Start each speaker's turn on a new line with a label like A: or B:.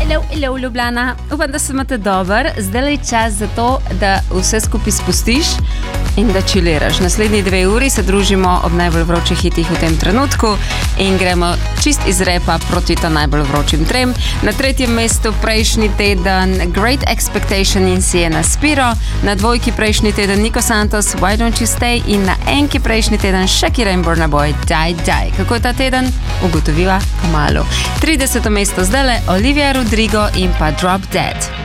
A: Hello, Ljubljana. Upam, da se imate dober. Zdaj je čas za to, da vse skupaj spustiš in da čiliraš. Naslednji 2 uri se družimo ob najbolj vročih hitih v tem trenutku in gremo čist iz repa proti ta najbolj vročim trem. Na 3. mestu prejšnji teden Great Expectation in Sienna Spiro, na 2. prejšnji teden Nico Santos, Why Don't You Stay in na 1. prejšnji teden Shakira in Burna Boy, Die. Kako je ta teden? Ugotoviva kmalu. 30. mesto zdajle Olivia Rodrigo in pa Drop Dead.